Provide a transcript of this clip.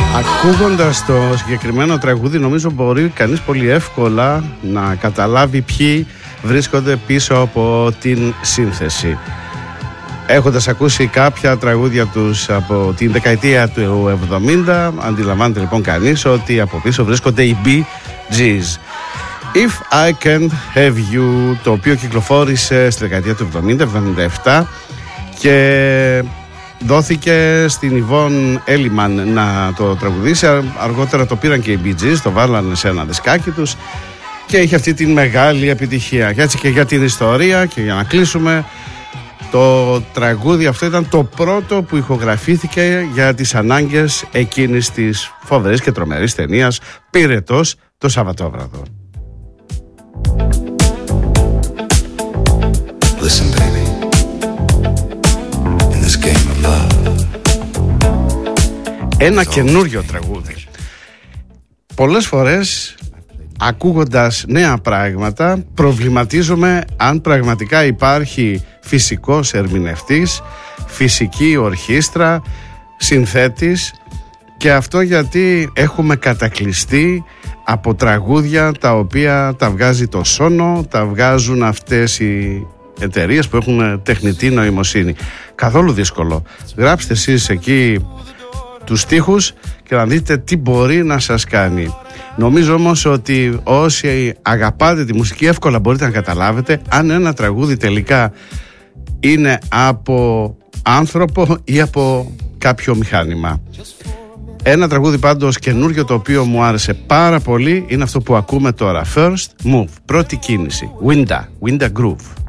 Ακούγοντας το συγκεκριμένο τραγούδι, νομίζω μπορεί κανείς πολύ εύκολα να καταλάβει ποιοι βρίσκονται πίσω από την σύνθεση. Έχοντας ακούσει κάποια τραγούδια τους από την δεκαετία του 70, αντιλαμβάνεται λοιπόν κανείς ότι από πίσω βρίσκονται οι Bee Gees. If I Can't Have You, το οποίο κυκλοφόρησε στη δεκαετία του 70-77 και δόθηκε στην Ιβόν Έλιμαν να το τραγουδήσει. Αργότερα το πήραν και οι Bee Gees, το βάλανε σε ένα δισκάκι τους και είχε αυτή την μεγάλη επιτυχία. Και έτσι και για την ιστορία και για να κλείσουμε, το τραγούδι αυτό ήταν το πρώτο που ηχογραφήθηκε για τις ανάγκες εκείνης της φοβερής και τρομερής ταινίας Πύρετος το Σαββατόβραδο. Listen, baby. In this game of love. Ένα καινούριο τραγούδι. Πολλές φορές, ακούγοντας νέα πράγματα, προβληματίζομαι αν πραγματικά υπάρχει φυσικός ερμηνευτής, φυσική ορχήστρα, συνθέτης, και αυτό γιατί έχουμε κατακλειστεί από τραγούδια τα οποία τα βγάζει το Σόνο, τα βγάζουν αυτές οι εταιρείες που έχουν τεχνητή νοημοσύνη. Καθόλου δύσκολο. Γράψτε εσείς εκεί τους στίχους και να δείτε τι μπορεί να σας κάνει. Νομίζω όμως ότι όσοι αγαπάτε τη μουσική, εύκολα μπορείτε να καταλάβετε αν ένα τραγούδι τελικά είναι από άνθρωπο ή από κάποιο μηχάνημα. Ένα τραγούδι πάντως καινούριο το οποίο μου άρεσε πάρα πολύ είναι αυτό που ακούμε τώρα. First Move, πρώτη κίνηση. Winda Groove.